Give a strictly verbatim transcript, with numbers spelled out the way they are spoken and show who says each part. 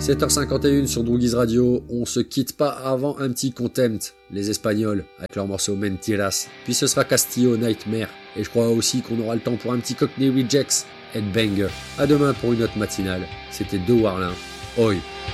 Speaker 1: sept heures cinquante et une sur Droogies Radio, on se quitte pas avant un petit Contempt, les Espagnols, avec leur morceau Mentiras, puis ce sera Castillo Nightmare, et je crois aussi qu'on aura le temps pour un petit Cockney Rejects, Headbanger. À demain pour une autre matinale, c'était De Warlin, Oi.